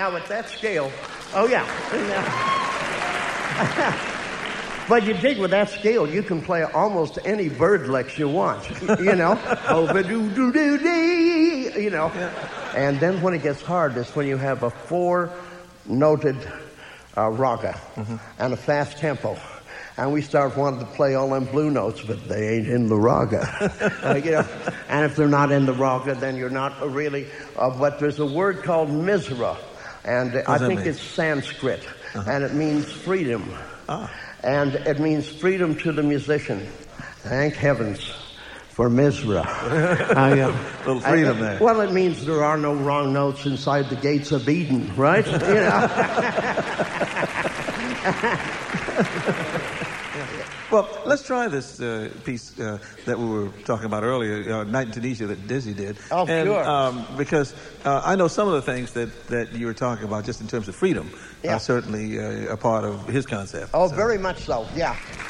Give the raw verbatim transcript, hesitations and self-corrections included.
now at that scale, oh yeah. But you dig with that scale, you can play almost any bird licks you want, you know. Oh-ba-doo-doo-doo-dee, you know. And then when it gets hard is when you have a four-noted uh, raga mm-hmm. and a fast tempo. And we start wanting to play all them blue notes, but they ain't in the raga. uh, you know? And if they're not in the raga, then you're not really... Uh, but there's a word called misra, and uh, I think mean? it's Sanskrit, uh-huh. and it means freedom. Ah. And it means freedom to the musician. Thank heavens for misra. uh, yeah. A little freedom I, there. Well, it means there are no wrong notes inside the gates of Eden, right? You know. Well, let's try this uh, piece uh, that we were talking about earlier, uh, Night in Tunisia, that Dizzy did. Oh, and, sure. Um, because uh, I know some of the things that, that you were talking about just in terms of freedom yeah. are certainly uh, a part of his concept. Oh, so. very much so, yeah.